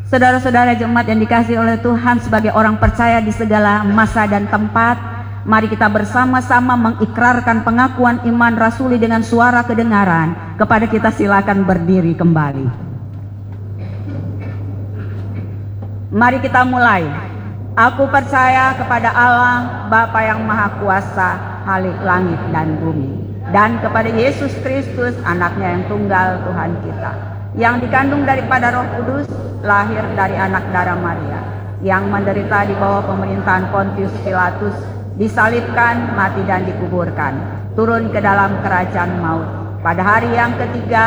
Saudara-saudara jemaat yang dikasihi oleh Tuhan, sebagai orang percaya di segala masa dan tempat, mari kita bersama-sama mengikrarkan pengakuan iman rasuli dengan suara kedengaran. Kepada kita silakan berdiri kembali. Mari kita mulai. Aku percaya kepada Allah, Bapa yang Maha Kuasa, Khalik langit dan bumi, dan kepada Yesus Kristus, anaknya yang tunggal, Tuhan kita, yang dikandung daripada Roh Kudus, lahir dari anak darah Maria, yang menderita di bawah pemerintahan Pontius Pilatus, disalibkan, mati dan dikuburkan, turun ke dalam kerajaan maut. Pada hari yang ketiga